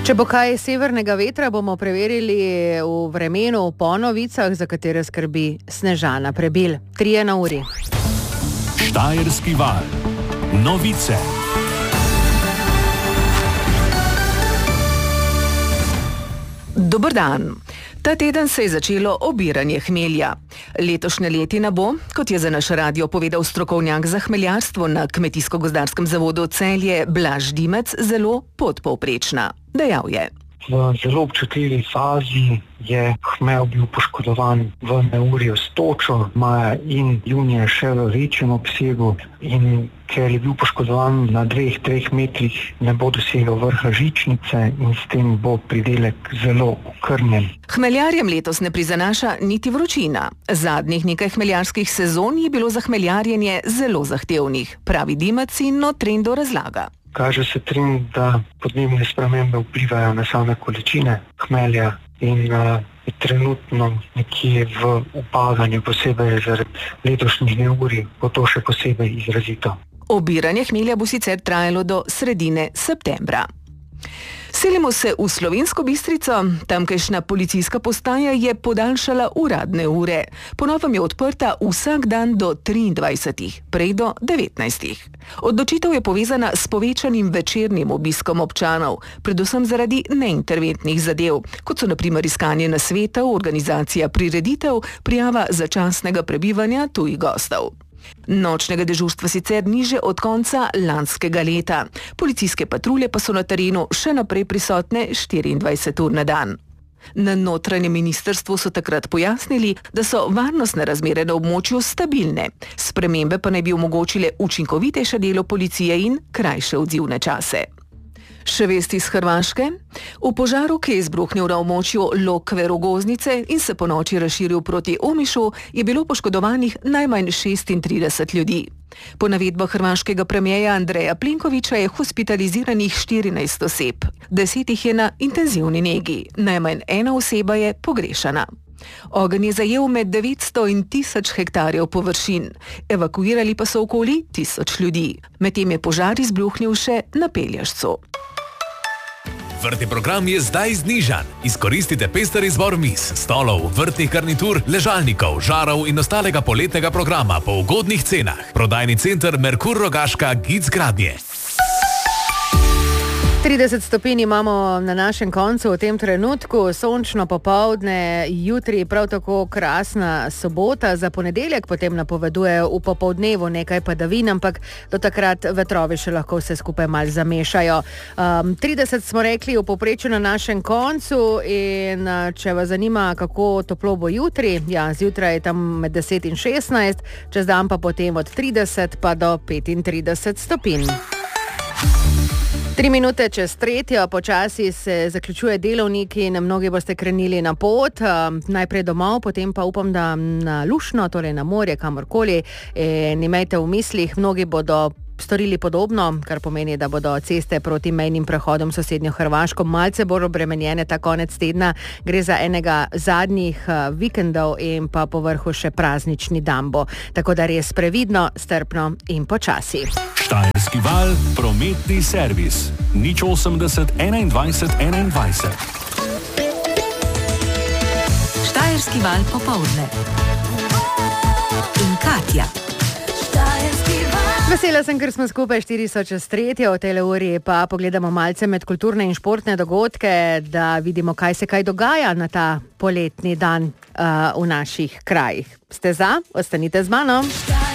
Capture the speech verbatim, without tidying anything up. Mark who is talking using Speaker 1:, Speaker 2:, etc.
Speaker 1: Če bo kaj severnega vetra, bomo preverili v vremenu po novicah, za katere skrbi Snežana Prebil. Trije na uri.
Speaker 2: Štajerski val. Novice.
Speaker 3: Dober dan. Ta teden se je začelo obiranje hmelja. Letošnja letina bo, kot je za naš radio povedal strokovnjak za hmeljarstvo na Kmetijsko-gozdarskem zavodu Celje Blaž Dimec, zelo podpovprečna. Dejal je.
Speaker 4: V zelo občutljivi fazi je hmelj bil poškodovan v neurju s točo, maja in junija še v večjem obsegu, in ker je bil poškodovan na dveh, treh metrih, ne bo dosegal vrha žičnice in s tem bo pridelek zelo okrnjen.
Speaker 3: Hmeljarjem letos ne prizanaša niti vročina. Zadnjih nekaj hmeljarskih sezon je bilo za hmeljarjenje zelo zahtevnih, pravi Dimec in o trendu razlaga.
Speaker 4: Kaže se trend, da podnebne spremembe vplivajo na same količine hmelja in uh, je trenutno nekje v upadanju, posebej zaradi letošnjih neurij, bo to še posebej izrazito.
Speaker 3: Obiranje hmelja bo sicer trajalo do sredine septembra. Selimo se v Slovensko Bistrico. Tamkajšnja policijska postaja je podaljšala uradne ure. Po novem je odprta vsak dan do triindvajsetih, prej do devetnajstih. Odločitev je povezana s povečanim večernim obiskom občanov, predvsem zaradi neinterventnih zadev, kot so na primer iskanje nasvetov, organizacija prireditev, prijava začasnega prebivanja tujih gostov. Nočnega dežurstva sicer ni že od konca lanskega leta. Policijske patrulje pa so na terenu še naprej prisotne štiriindvajset ur na dan. Na notranjem ministrstvu so takrat pojasnili, da so varnostne razmere na območju stabilne. Spremembe pa naj bi omogočile učinkovitejše delo policije in krajše odzivne čase. Še vesti iz Hrvaške? V požaru, ki je izbruhnil na območju Lokve Rogoznice in se po noči razširil proti Omišu, je bilo poškodovanih najmanj šestintrideset ljudi. Po navedbah hrvaškega premierja Andreja Plenkovića je hospitaliziranih štirinajst oseb. Deset jih je na intenzivni negi, najmanj ena oseba je pogrešana. Ogenj je zajel med devetsto in tisoč hektarjev površin. Evakuirali pa so okoli tisoč ljudi. Medtem je požar izbruhnil še na Pelješcu.
Speaker 2: Vrtni program je zdaj znižan. Izkoristite pester izbor miz, stolov, vrtnih garnitur, ležalnikov, žarov in ostalega poletnega programa po ugodnih cenah. Prodajni center Merkur Rogaška Gic Gradnje.
Speaker 1: trideset stopinj imamo na našem koncu v tem trenutku, sončno popoldne, jutri prav tako krasna sobota, za ponedeljek potem napovedujejo v popoldnevu nekaj padavin, ampak do takrat vetrovi še lahko vse skupaj malo zamešajo. Um, trideset smo rekli v povprečju na našem koncu in če vas zanima, kako toplo bo jutri, ja, zjutraj je tam med deset in šestnajst, čez dan pa potem od trideset pa do petintrideset stopinj. Tri minute čez tretjo, počasi se zaključuje delovnik in mnogi boste krenili na pot, najprej domov, potem pa upam, da na Lušno, torej na morje, kamorkoli, in imejte v mislih, mnogi bodo storili podobno, kar pomeni, da bodo ceste proti mejnim prehodom sosednjo Hrvaško malce bolj obremenjene ta konec tedna. Gre za enega zadnjih vikendov in pa po vrhu še praznični dan bo. Tako da res previdno, strpno in počasi.
Speaker 2: Štajerski val, prometni servis. nič osemdeset enaindvajset enaindvajset.
Speaker 5: Štajerski val popoldne. In Katja.
Speaker 1: Vesela sem, ker smo skupaj, štiri so čez tretjo, v tej uri pa pogledamo malce med kulturne in športne dogodke, da vidimo, kaj se kaj dogaja na ta poletni dan uh, v naših krajih. Ste za? Ostanite z mano.